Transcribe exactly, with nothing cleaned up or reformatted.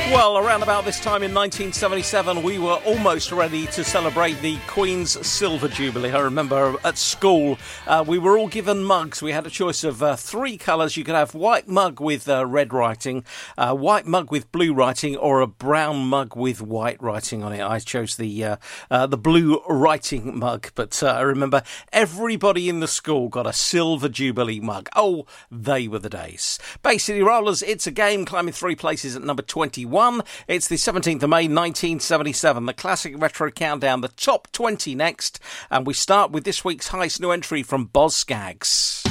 Well, around about this time in nineteen seventy-seven, we were almost ready to celebrate the Queen's Silver Jubilee. I remember at school, uh, we were all given mugs. We had a choice of uh, three colours. You could have white mug with uh, red writing, uh, white mug with blue writing, or a brown mug with white writing on it. I chose the uh, uh, the blue writing mug, but uh, I remember everybody in the school got a Silver Jubilee mug. Oh, they were the days. Bay City Rollers, It's a Game, climbing three places at number twenty-one. It's the seventeenth of May nineteen seventy-seven, the classic retro countdown, the top twenty next, and we start with this week's highest new entry from Boz Scaggs.